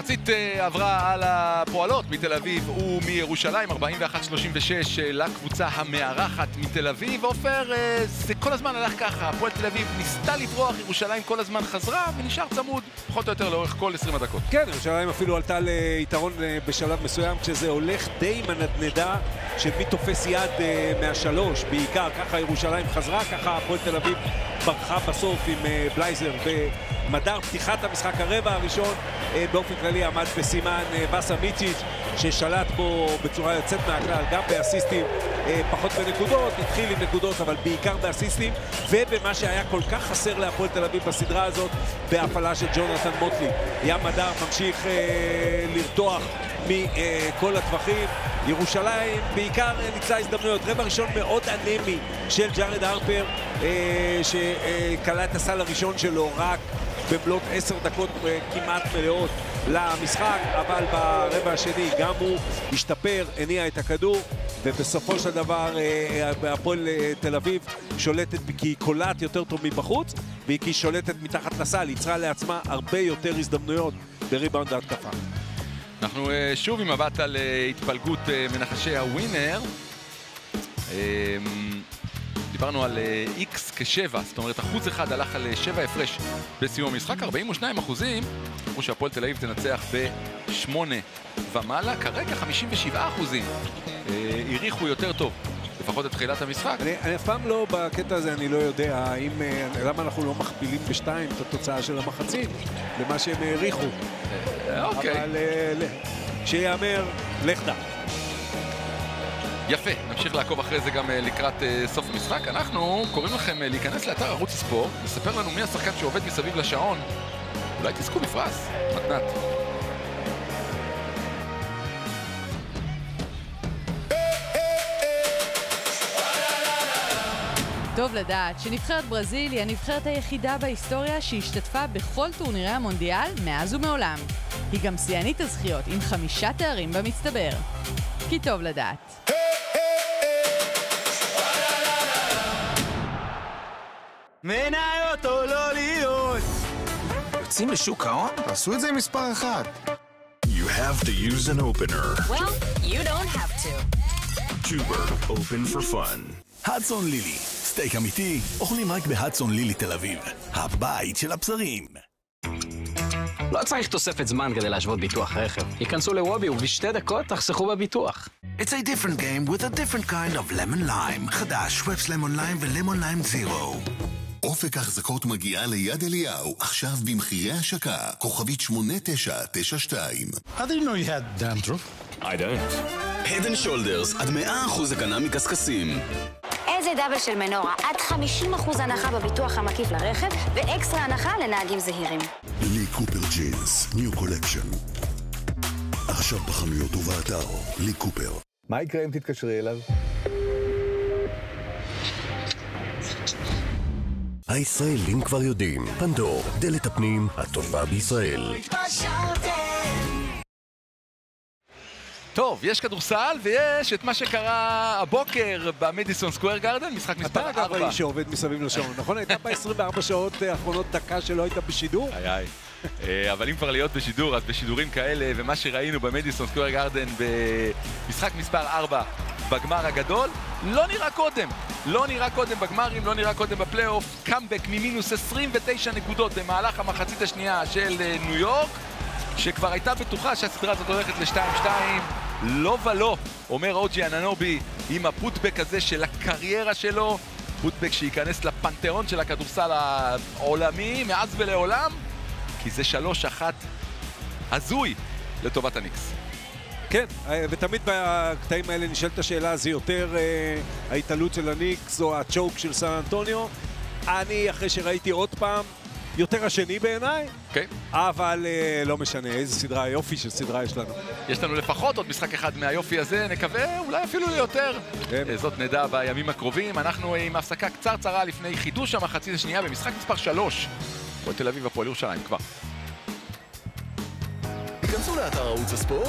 המחצית עברה על הפועלות מתל אביב ומירושלים, 41-36 לקבוצה המארחת מתל אביב. עופר, זה כל הזמן הלך ככה, הפועל תל אביב ניסתה לברוח, ירושלים כל הזמן חזרה ונשאר צמוד, פחות או יותר לאורך כל 20 הדקות. כן, ירושלים אפילו עלתה ליתרון בשלב מסוים, כשזה הולך די מנדנדה של מי תופס יד מהשלוש, בעיקר ככה ירושלים חזרה, ככה הפועל תל אביב ברחה בסוף עם בלייזר ומדר. פתיחת המשחק הרבע הראשון באופן כללי עמד בסימן בסה מיציץ' ששלט בו בצורה יוצאת מהכלל, גם באסיסטים, פחות בנקודות, התחיל עם נקודות אבל בעיקר באסיסטים, ובמה שהיה כל כך חסר להפועל תל אביב בסדרה הזאת, בהפעלה של ג'ונתן מוטלי. ים מדר ממשיך לרתוח מכל הטווחים. ירושלים בעיקר ניצלה הזדמנויות. רבע ראשון מאוד אנמי של ג'ארד הרפר, שקלה את הסל הראשון שלו רק במלאת 10 דקות כמעט מלאות למשחק, אבל ברבע השני גם הוא השתפר, הניע את הכדור, ובסופו של דבר הפועל תל אביב שולטת כי היא קולעת יותר טוב מבחוץ, והיא כי היא שולטת מתחת לסל, היא יצרה לעצמה הרבה יותר הזדמנויות בריבאונד ההתקפה. אנחנו שוב עם מבט על התפלגות מנחשי הווינר. דיברנו על X כ-7, זאת אומרת 1% הלך על 7 הפרש בסיום המשחק, 42%. אמרו שהפועל תל אביב תנצח ב-8 ומעלה, כרגע 57%. העריכו יותר טוב, לפחות את תחילת המשחק. אני אף פעם לא, בקטע הזה אני לא יודע למה אנחנו לא מכפילים ב2 את התוצאה של המחצית למה שהם העריכו. אוקיי. אבל שיאמר, לך דע. יפה, נמשיך לעקוב אחרי זה גם לקראת סוף המשחק. אנחנו קוראים לכם להיכנס לאתר ערוץ הספורט, לספר לנו מי השחקן שעובד מסביב לשעון. אולי תזכו בפרס, מתנת. טוב לדעת שנבחרת ברזיל היא הנבחרת היחידה בהיסטוריה שהשתתפה בכל טורנירי המונדיאל מאז ומעולם. היא גם שיאנית הזכיות עם 5 תארים במצטבר. כי טוב לדעת. מניות או לא להיות? יוצאים לשוק ההון? תעשו את זה עם מספר 1. You have to use an opener. Well, you don't have to. Chuber, open for fun. הדסון לילי, סטייק אמיתי, אוכלים רק בהדסון לילי תל אביב, הבית של הבשרים. לא צריך תוספת זמן כדי להשוות ביטוח רכב. היכנסו לוובי וב2 דקות תחסכו בביטוח. It's a different game with a different kind of lemon lime. חדש, שוואפס למון ליים ולמון ליים זירו. אופק החזקות מגיעה ליד אליהו, עכשיו במחירי השקה, כוכבית 8992. How did you know you had dandruff? I don't. Head and Shoulders, עד 100% הגנה מקסקסים. איזה דאבל של מנורה, עד 50% הנחה בביטוח המקיף לרכב, ואקסטרה הנחה לנהגים זהירים. לי קופר ג'ינס, ניו קולקשן. עכשיו בחנויות ובאתר, לי קופר. מה יקרה אם תתקשרי אליו? הישראלים כבר יודעים, פנדור, דלת הפנים הטובה בישראל. טוב, יש כדורסל ויש את מה שקרה הבוקר במדיסון סקוואר גארדן, משחק מספר 4. אתה אגב האיש שעובד מסביב לשעון, נכון? הייתה ב-24 שעות האחרונות דקה שלא הייתה בשידור? אבל אם כבר להיות בשידור, אז בשידורים כאלה, ומה שראינו במדיסון סקוואר גארדן במשחק מספר 4 בגמר הגדול, לא נראה קודם בגמרים, לא נראה קודם בפלייאוף. קאמבק ממינוס 29 נקודות במהלך המחצית השנייה של ניו יורק, שכבר הייתה בטוחה שהסדרה הזאת הולכת ל-2-2. לא ולא, אומר אוג'י אננובי עם הפוטבק הזה של הקריירה שלו, פוטבק שייכנס לפנתיאון של הכדורסל העולמי מאז ולעולם, כי זה 3-1 הזוי לטובת הניקס. כן, ותמיד בקטעים האלה נשאלת השאלה, זה יותר ההתעלות של הניקס או הצ'וק של סן אנטוניו. אני אחרי שראיתי עוד פעם, יותר השני בעיניי, אבל לא משנה, איזה סדרה, יופי של סדרה יש לנו. יש לנו לפחות עוד משחק אחד מהיופי הזה, נקווה אולי אפילו ליותר. זאת נדע בימים הקרובים. אנחנו עם הפסקה קצרצרה לפני חידוש המחצית השנייה במשחק מספר 3. הפועל תל אביב והפועל ירושלים כבר. היכנסו לאתר ערוץ הספורט